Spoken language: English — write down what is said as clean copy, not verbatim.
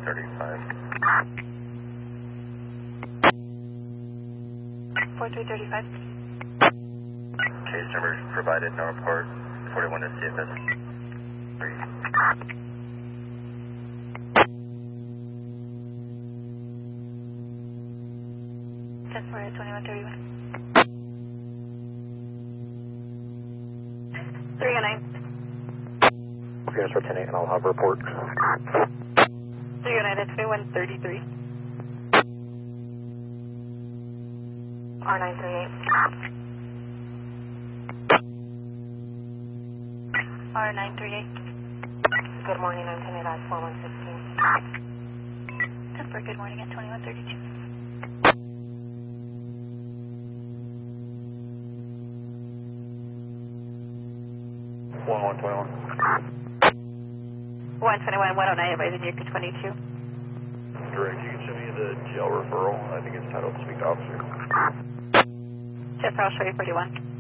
4335. 4335. Case number provided, no report. 41 to CFS 3. 2131. 309. Units for 10-8 and I'll have a report. 309 at 2133. R938. R938. Good morning, I'm Tenant at 4115. 10 for good morning at 2132. 1121. 121, 109, advising you to 22. Direct, you can send me the jail referral. I think it's titled Speak to Officer. Chester, I'll show you 41.